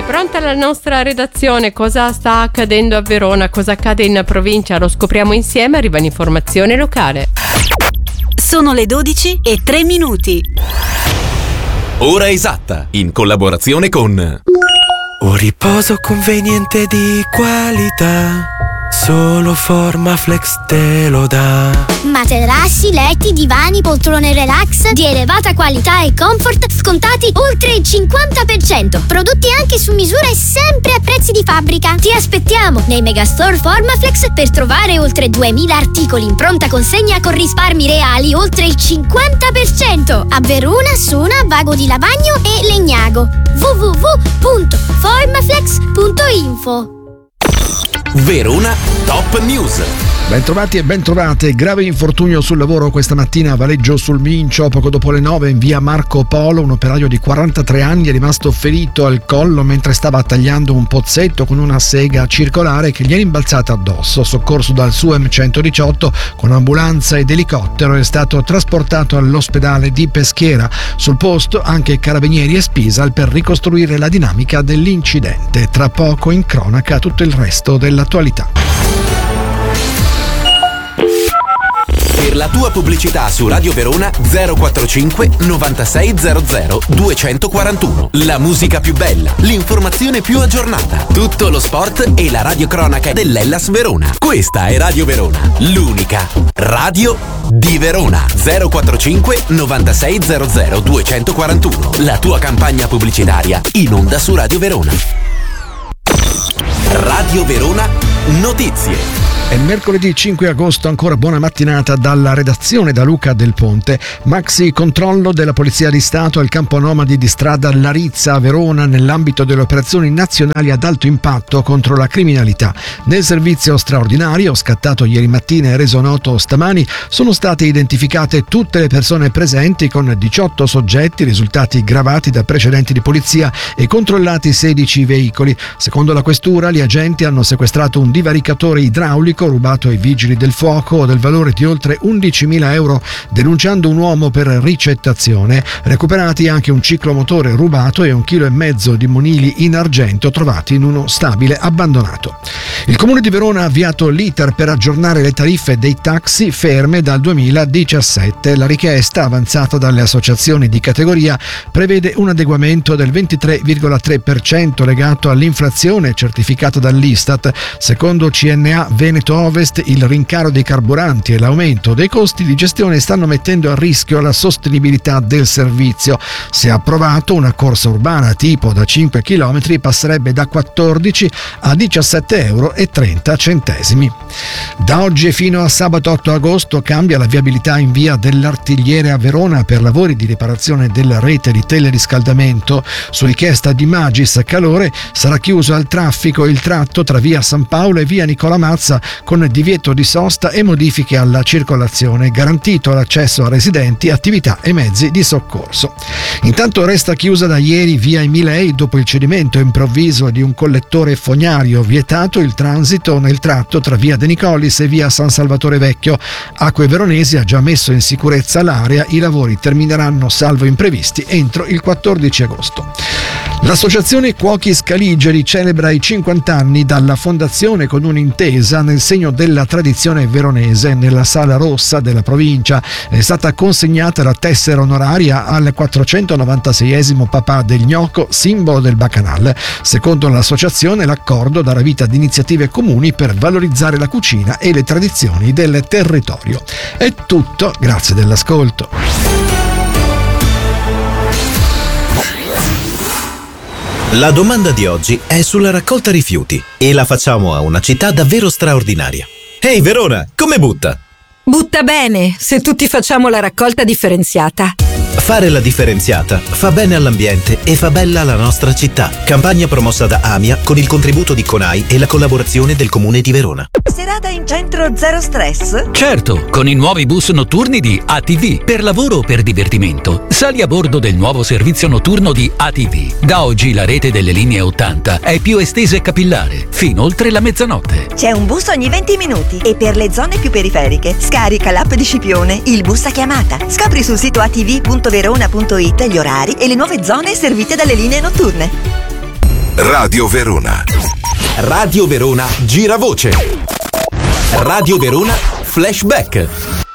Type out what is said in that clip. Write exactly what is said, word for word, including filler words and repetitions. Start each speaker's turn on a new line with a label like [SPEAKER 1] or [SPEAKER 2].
[SPEAKER 1] Pronta la nostra redazione, cosa sta accadendo a Verona, cosa accade in provincia, lo scopriamo insieme, arriva un'informazione locale.
[SPEAKER 2] Sono le dodici e tre minuti.
[SPEAKER 3] Ora esatta, in collaborazione con
[SPEAKER 4] Un riposo conveniente di qualità, solo Formaflex te lo dà.
[SPEAKER 5] Materassi, letti, divani, poltrone relax di elevata qualità e comfort scontati oltre il cinquanta per cento. Prodotti anche su misura e sempre a prezzi di fabbrica. Ti aspettiamo nei megastore Formaflex per trovare oltre duemila articoli in pronta consegna con risparmi reali oltre il cinquanta per cento. A Verona, Sona, Vago di Lavagno e Legnago. w w w punto formaflex punto info.
[SPEAKER 3] Verona Top News.
[SPEAKER 6] Bentrovati e bentrovate. Grave infortunio sul lavoro questa mattina a Valeggio sul Mincio. Poco dopo le nove in via Marco Polo un operaio di quarantatré anni è rimasto ferito al collo mentre stava tagliando un pozzetto con una sega circolare che gli è rimbalzata addosso. Soccorso dal S U E M centodiciotto con ambulanza ed elicottero, è stato trasportato all'ospedale di Peschiera. Sul posto anche carabinieri e Spisal per ricostruire la dinamica dell'incidente. Tra poco in cronaca tutto il resto dell'attualità.
[SPEAKER 3] Per la tua pubblicità su Radio Verona zero quarantacinque novantasei zero zero duecentoquarantuno. La musica più bella, l'informazione più aggiornata, tutto lo sport e la radiocronaca dell'Hellas Verona. Questa è Radio Verona, l'unica radio di Verona. zero quarantacinque novantasei zero zero duecentoquarantuno. La tua campagna pubblicitaria in onda su Radio Verona. Radio Verona Notizie.
[SPEAKER 6] È mercoledì cinque agosto, ancora buona mattinata dalla redazione da Luca Del Ponte. Maxi controllo della Polizia di Stato al campo nomadi di strada Larizza a Verona nell'ambito delle operazioni nazionali ad alto impatto contro la criminalità. Nel servizio straordinario, scattato ieri mattina e reso noto stamani, sono state identificate tutte le persone presenti con diciotto soggetti risultati gravati da precedenti di polizia e controllati sedici veicoli. Secondo la questura, gli agenti hanno sequestrato un divaricatore idraulico rubato ai vigili del fuoco del valore di oltre undicimila euro, denunciando un uomo per ricettazione. Recuperati anche un ciclomotore rubato e un chilo e mezzo di monili in argento trovati in uno stabile abbandonato. Il Comune di Verona ha avviato l'iter per aggiornare le tariffe dei taxi ferme dal duemiladiciassette. La richiesta, avanzata dalle associazioni di categoria, prevede un adeguamento del ventitré virgola tre per cento legato all'inflazione certificata dall'Istat. Secondo C N A Veneto Ovest, il rincaro dei carburanti e l'aumento dei costi di gestione stanno mettendo a rischio la sostenibilità del servizio. Se approvato, una corsa urbana tipo da cinque chilometri passerebbe da quattordici a diciassette euro e trenta centesimi. Da oggi e fino a sabato otto agosto cambia la viabilità in via dell'Artigliere a Verona per lavori di riparazione della rete di teleriscaldamento. Su richiesta di Magis Calore sarà chiuso al traffico il tratto tra via San Paolo e via Nicola Mazza con divieto di sosta e modifiche alla circolazione, garantito l'accesso a residenti, attività e mezzi di soccorso. Intanto resta chiusa da ieri via Emilei dopo il cedimento improvviso di un collettore fognario, vietato il transito nel tratto tra via De Nicolis e via San Salvatore Vecchio. Acque Veronesi ha già messo in sicurezza l'area, i lavori termineranno salvo imprevisti entro il quattordici agosto. L'associazione Cuochi Scaligeri celebra i cinquanta anni dalla fondazione con un'intesa nel segno della tradizione veronese. Nella Sala Rossa della provincia è stata consegnata la tessera onoraria al quattrocentonovantaseiesimo papà del gnocco, simbolo del bacchanal. Secondo l'associazione, l'accordo darà vita ad iniziative comuni per valorizzare la cucina e le tradizioni del territorio. È tutto, grazie dell'ascolto.
[SPEAKER 7] La domanda di oggi è sulla raccolta rifiuti e la facciamo a una città davvero straordinaria. Ehi Verona, come butta?
[SPEAKER 2] Butta bene, se tutti facciamo la raccolta differenziata.
[SPEAKER 7] Fare la differenziata fa bene all'ambiente e fa bella la nostra città. Campagna promossa da AMIA con il contributo di CONAI e la collaborazione del Comune di Verona.
[SPEAKER 8] Serata in centro zero stress?
[SPEAKER 9] Certo, con i nuovi bus notturni di A T V. Per lavoro o per divertimento, sali a bordo del nuovo servizio notturno di A T V. Da oggi la rete delle linee ottanta è più estesa e capillare, fino oltre la mezzanotte.
[SPEAKER 8] C'è un bus ogni venti minuti e per le zone più periferiche scarica l'app di Scipione, il bus a chiamata. Scopri sul sito a t v punto verona punto it gli orari e le nuove zone servite dalle linee notturne.
[SPEAKER 10] Radio Verona.
[SPEAKER 3] Radio Verona Giravoce. Radio Verona Flashback.